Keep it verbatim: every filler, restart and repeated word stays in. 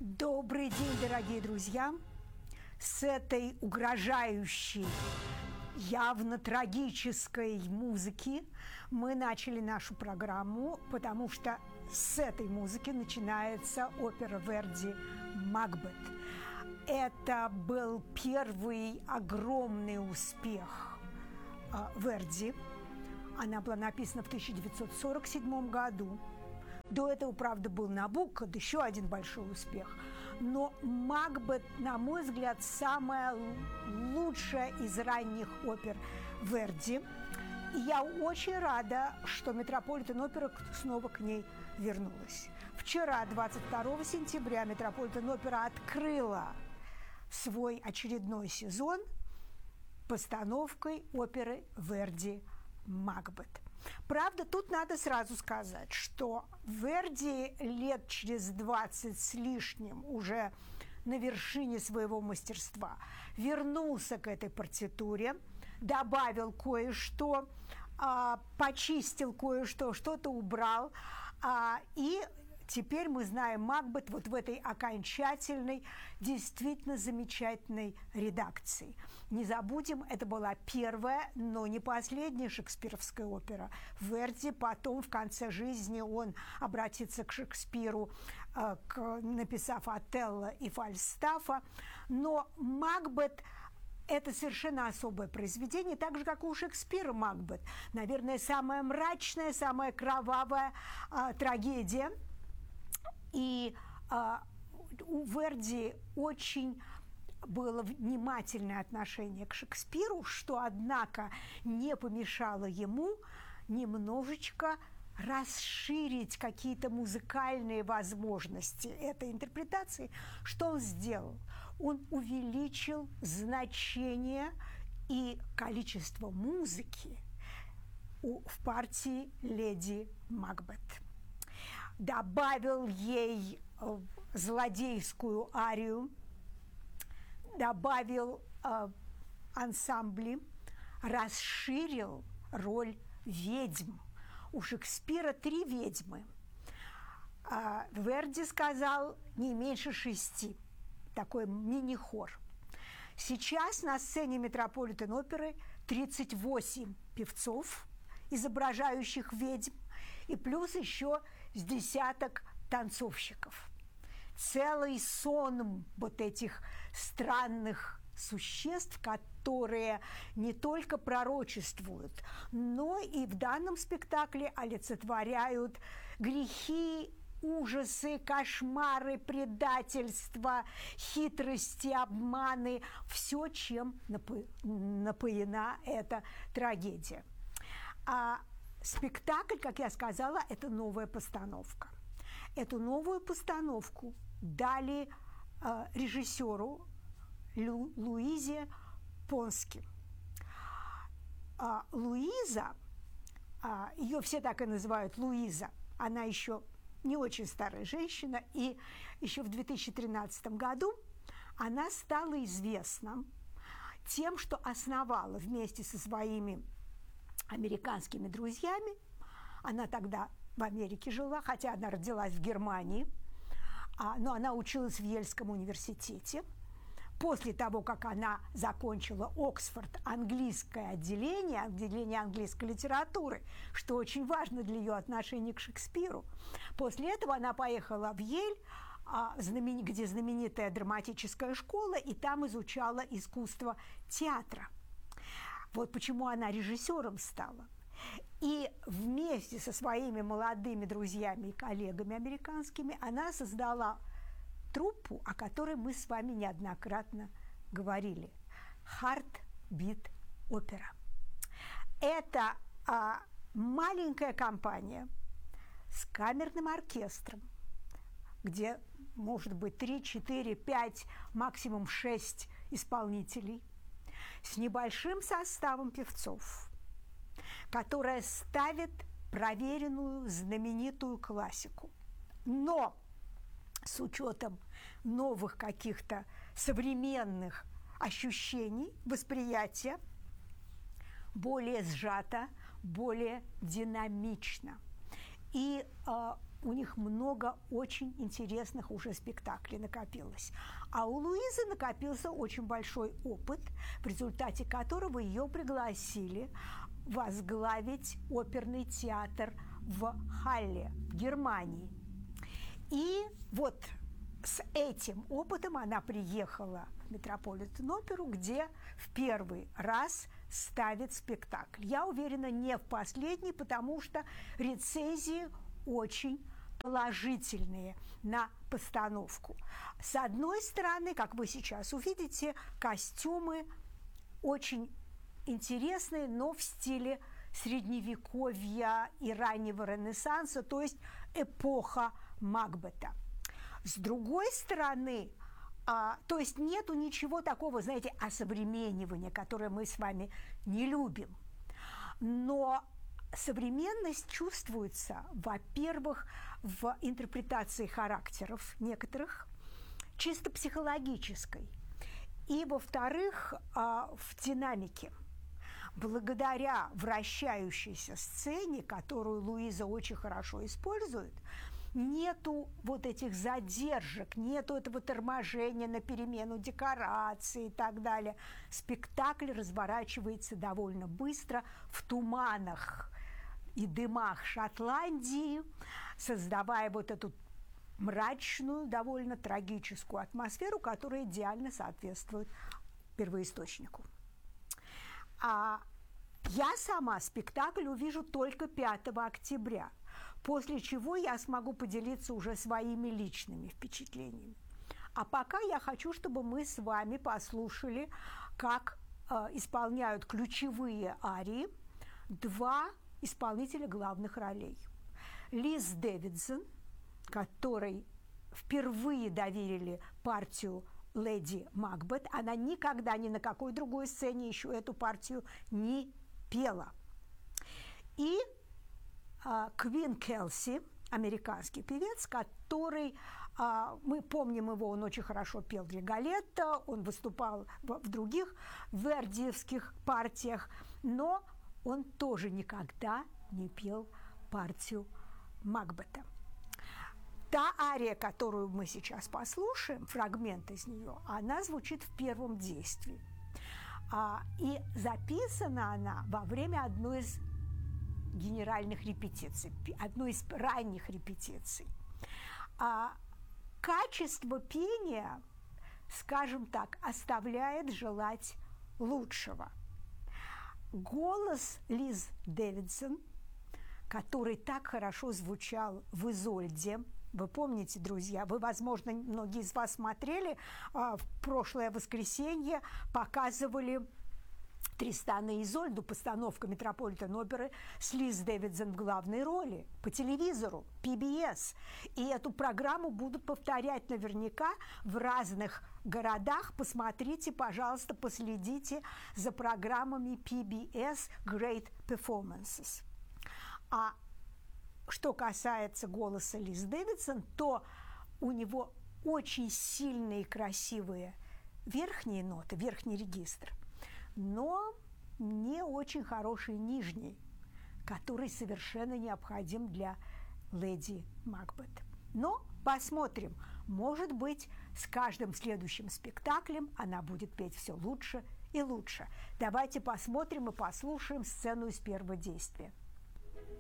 Добрый день, дорогие друзья! С этой угрожающей, явно трагической музыки мы начали нашу программу, потому что с этой музыки начинается опера Верди «Макбет». Это был первый огромный успех Верди. Она была написана в тысяча девятьсот сорок седьмом году. До этого, правда, был Набокко, да еще один большой успех. Но «Макбет», на мой взгляд, самая лучшая из ранних опер Верди. И я очень рада, что Метрополитен-опера снова к ней вернулась. Вчера, двадцать второго сентября, Метрополитен-опера открыла свой очередной сезон постановкой оперы Верди «Макбет». Правда, тут надо сразу сказать, что Верди лет через двадцать с лишним уже на вершине своего мастерства вернулся к этой партитуре, добавил кое-что, а, почистил кое-что, что-то убрал, а, и теперь мы знаем Макбет вот в этой окончательной, действительно замечательной редакции. Не забудем, это была первая, но не последняя шекспировская опера Верди. Потом, в конце жизни, он обратится к Шекспиру, э, к, написав «Отелло» и «Фальстафа». Но Макбет – это совершенно особое произведение, так же, как и у Шекспира Макбет. Наверное, самая мрачная, самая кровавая э, трагедия. И э, у Верди очень было внимательное отношение к Шекспиру, что, однако, не помешало ему немножечко расширить какие-то музыкальные возможности этой интерпретации. Что он сделал? Он увеличил значение и количество музыки в партии «Леди Макбет». Добавил ей злодейскую арию, добавил э, ансамбли, расширил роль ведьм. У Шекспира три ведьмы. А Верди сказал не меньше шести. Такой мини-хор. Сейчас на сцене Метрополитен-оперы тридцать восемь певцов, изображающих ведьм, и плюс еще с десяток танцовщиков. Целый сон вот этих странных существ, которые не только пророчествуют, но и в данном спектакле олицетворяют грехи, ужасы, кошмары, предательства, хитрости, обманы, все, чем напоена эта трагедия. А спектакль, как я сказала, это новая постановка. Эту новую постановку дали э, режиссеру Лу, Луизе Понски. А, Луиза, а, ее все так и называют Луиза, она еще не очень старая женщина, и еще в две тысячи тринадцатом году она стала известна тем, что основала вместе со своими американскими друзьями, она тогда в Америке жила, хотя она родилась в Германии, а, но она училась в Ельском университете. После того, как она закончила Оксфорд, английское отделение, отделение английской литературы, что очень важно для ее отношения к Шекспиру, после этого она поехала в Ель, а, знамени, где знаменитая драматическая школа, и там изучала искусство театра. Вот почему она режиссером стала. И вместе со своими молодыми друзьями и коллегами американскими она создала труппу, о которой мы с вами неоднократно говорили. Heartbeat Opera. Это а, маленькая компания с камерным оркестром, где может быть три, четыре, пять, максимум шесть исполнителей, с небольшим составом певцов, которая ставит проверенную, знаменитую классику. Но с учетом новых каких-то современных ощущений, восприятия, более сжато, более динамично. И э, у них много очень интересных уже спектаклей накопилось. А у Луизы накопился очень большой опыт, в результате которого ее пригласили возглавить оперный театр в Халле, в Германии. И вот с этим опытом она приехала в Метрополитен-оперу, где в первый раз ставит спектакль. Я уверена, не в последний, потому что рецензии очень положительные на постановку. С одной стороны, как вы сейчас увидите, костюмы очень интересные, но в стиле средневековья и раннего Ренессанса, то есть эпоха Макбета. С другой стороны, а, то есть нету ничего такого, знаете, осовременивания, которое мы с вами не любим. Но современность чувствуется, во-первых, в интерпретации характеров некоторых, чисто психологической, и, во-вторых, в динамике. Благодаря вращающейся сцене, которую Луиза очень хорошо использует, нету вот этих задержек, нету этого торможения на перемену декораций и так далее. Спектакль разворачивается довольно быстро в туманах и дымах Шотландии, создавая вот эту мрачную, довольно трагическую атмосферу, которая идеально соответствует первоисточнику. А я сама спектакль увижу только пятого октября, после чего я смогу поделиться уже своими личными впечатлениями. А пока я хочу, чтобы мы с вами послушали, как э, исполняют ключевые арии два исполнителя главных ролей. Лиз Дэвидсон, которой впервые доверили партию леди Макбет, она никогда ни на какой другой сцене еще эту партию не пела. И а, Квин Келси, американский певец, который, а, мы помним его, он очень хорошо пел Риголетто, он выступал в, в других вердиевских партиях, но он тоже никогда не пел партию Макбета. Та ария, которую мы сейчас послушаем, фрагмент из нее, она звучит в первом действии. А, и записана она во время одной из генеральных репетиций, одной из ранних репетиций. А, качество пения, скажем так, оставляет желать лучшего. Голос Лиз Дэвидсон, который так хорошо звучал в «Изольде», вы помните, друзья, вы, возможно, многие из вас смотрели, в прошлое воскресенье показывали Тристана и Изольду, постановка Метрополитен-оперы с Лиз Дэвидсон в главной роли по телевизору, пи би эс. И эту программу будут повторять наверняка в разных городах. Посмотрите, пожалуйста, последите за программами пи би эс Great Performances. А что касается голоса Лиз Дэвидсон, то у него очень сильные и красивые верхние ноты, верхний регистр, но не очень хороший нижний, который совершенно необходим для леди Макбет. Но посмотрим, может быть, с каждым следующим спектаклем она будет петь все лучше и лучше. Давайте посмотрим и послушаем сцену из первого действия.